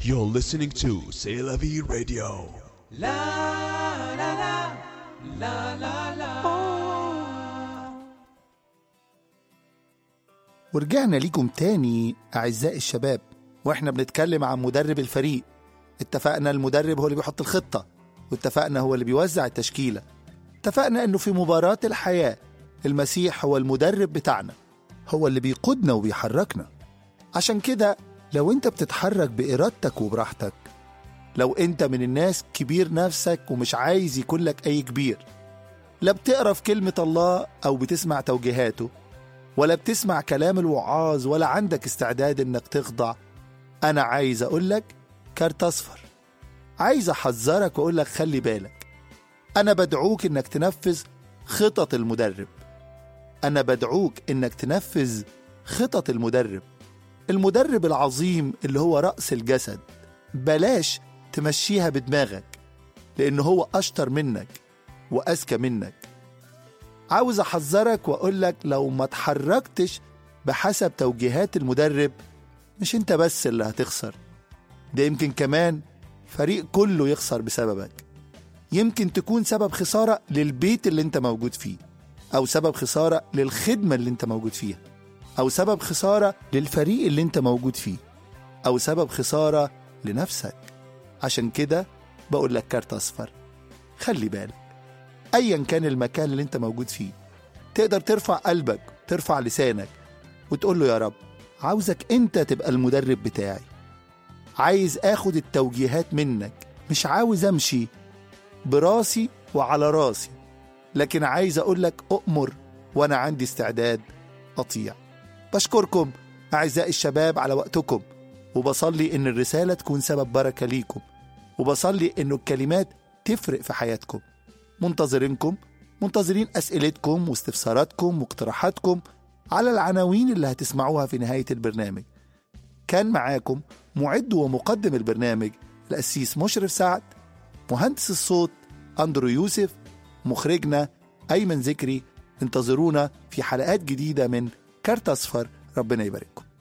You're listening to C'est la vie radio. La la la la la la. ورجعنا ليكم تاني أعزائي الشباب، وإحنا بنتكلم عن مدرب الفريق. اتفقنا المدرب هو اللي بيحط الخطة، واتفقنا هو اللي بيوزع التشكيلة. اتفقنا إنه في مباراة الحياة المسيح هو المدرب بتاعنا، هو اللي بيقودنا وبيحركنا. عشان كده لو أنت بتتحرك بإرادتك وبراحتك، لو أنت من الناس كبير نفسك ومش عايز يكون لك أي كبير، لا بتقرأ في كلمة الله أو بتسمع توجيهاته، ولا بتسمع كلام الوعاظ، ولا عندك استعداد إنك تخضع، أنا عايز أقولك كارت أصفر. عايز أحذرك وأقولك خلي بالك. أنا بدعوك إنك تنفذ خطط المدرب. أنا بدعوك إنك تنفذ خطط المدرب العظيم اللي هو رأس الجسد. بلاش تمشيها بدماغك، لأنه هو أشطر منك وأذكى منك. عاوز أحذرك وأقولك لو ما تحركتش بحسب توجيهات المدرب، مش أنت بس اللي هتخسر، ده يمكن كمان فريق كله يخسر بسببك. يمكن تكون سبب خسارة للبيت اللي انت موجود فيه، أو سبب خسارة للخدمة اللي انت موجود فيها، أو سبب خسارة للفريق اللي انت موجود فيه، أو سبب خسارة لنفسك. عشان كده بقول لك كارت أصفر، خلي بالك. أيا كان المكان اللي انت موجود فيه، تقدر ترفع قلبك، ترفع لسانك وتقول له يا رب، عاوزك انت تبقى المدرب بتاعي، عايز اخد التوجيهات منك، مش عاوز امشي براسي وعلى راسي، لكن عايز اقولك أؤمر وانا عندي استعداد اطيع. بشكركم اعزائي الشباب على وقتكم، وبصلي ان الرسالة تكون سبب بركة ليكم، وبصلي انه الكلمات تفرق في حياتكم. منتظرين اسئلتكم واستفساراتكم واقتراحاتكم على العناوين اللي هتسمعوها في نهاية البرنامج. كان معاكم معد ومقدم البرنامج القسيس مشرف سعد، مهندس الصوت أندرو يوسف، مخرجنا أيمن ذكري. انتظرونا في حلقات جديدة من كارت أصفر. ربنا يبارككم.